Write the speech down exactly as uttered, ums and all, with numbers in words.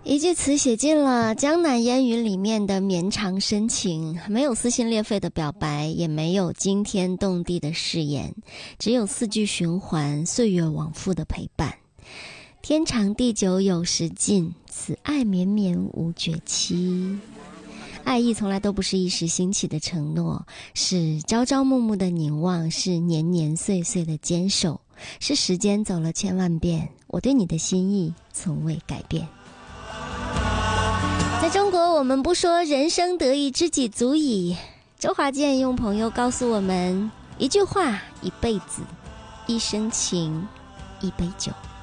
一句词写尽了江南烟雨里面的绵长深情，没有撕心裂肺的表白，也没有惊天动地的誓言，只有四句循环，岁月往复的陪伴。天长地久有时尽，此爱绵绵无绝期。爱意从来都不是一时兴起的承诺，是朝朝暮暮的凝望，是年年岁岁的坚守，是时间走了千万遍，我对你的心意从未改变。在中国，我们不说人生得一知己足矣。周华健用朋友告诉我们，一句话，一辈子，一生情，一杯酒。